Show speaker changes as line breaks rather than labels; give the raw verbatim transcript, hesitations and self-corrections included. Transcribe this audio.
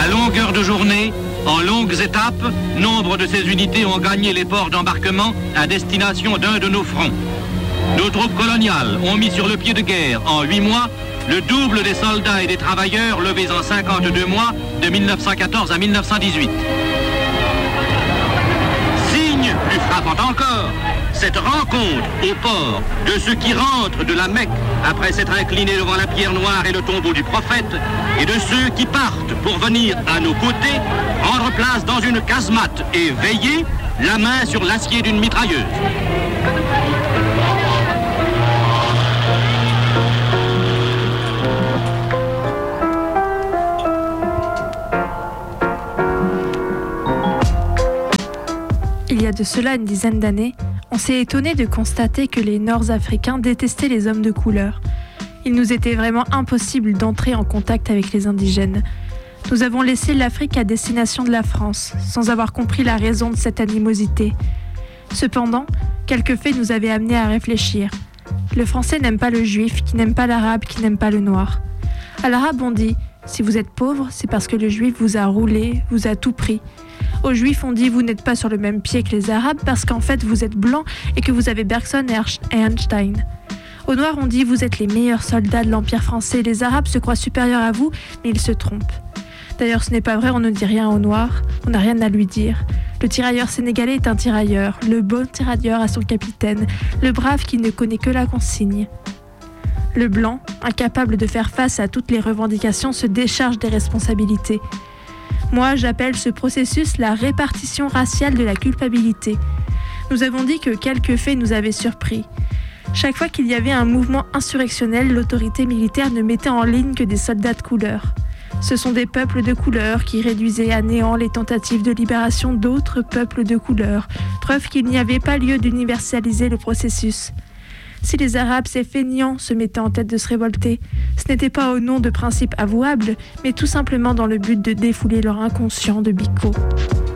À longueur de journée, en longues étapes, nombre de ces unités ont gagné les ports d'embarquement à destination d'un de nos fronts. Nos troupes coloniales ont mis sur le pied de guerre en huit mois le double des soldats et des travailleurs levés en cinquante-deux mois de mille neuf cent quatorze à mille neuf cent dix-huit. Signe plus frappant encore, cette rencontre au port de ceux qui rentrent de la Mecque après s'être inclinés devant la pierre noire et le tombeau du prophète, et de ceux qui partent pour venir à nos côtés, prendre place dans une casemate et veiller, la main sur l'acier d'une mitrailleuse.
Il y a de cela une dizaine d'années, on s'est étonné de constater que les Nord-Africains détestaient les hommes de couleur. Il nous était vraiment impossible d'entrer en contact avec les indigènes. Nous avons laissé l'Afrique à destination de la France, sans avoir compris la raison de cette animosité. Cependant, quelques faits nous avaient amenés à réfléchir. Le Français n'aime pas le Juif, qui n'aime pas l'Arabe, qui n'aime pas le Noir. À l'Arabe, on dit « si vous êtes pauvre, c'est parce que le Juif vous a roulé, vous a tout pris ». Aux Juifs, on dit « vous n'êtes pas sur le même pied que les Arabes parce qu'en fait vous êtes blanc et que vous avez Bergson et Einstein ». Aux Noirs, on dit « vous êtes les meilleurs soldats de l'Empire français, les Arabes se croient supérieurs à vous, mais ils se trompent ». D'ailleurs, ce n'est pas vrai, on ne dit rien aux Noirs, on n'a rien à lui dire. Le tirailleur sénégalais est un tirailleur, le bon tirailleur a son capitaine, le brave qui ne connaît que la consigne. Le blanc, incapable de faire face à toutes les revendications, se décharge des responsabilités. Moi, j'appelle ce processus la répartition raciale de la culpabilité. Nous avons dit que quelques faits nous avaient surpris. Chaque fois qu'il y avait un mouvement insurrectionnel, l'autorité militaire ne mettait en ligne que des soldats de couleur. Ce sont des peuples de couleur qui réduisaient à néant les tentatives de libération d'autres peuples de couleur, preuve qu'il n'y avait pas lieu d'universaliser le processus. Si les Arabes, ces feignants, se mettaient en tête de se révolter, ce n'était pas au nom de principes avouables, mais tout simplement dans le but de défouler leur inconscient de bico.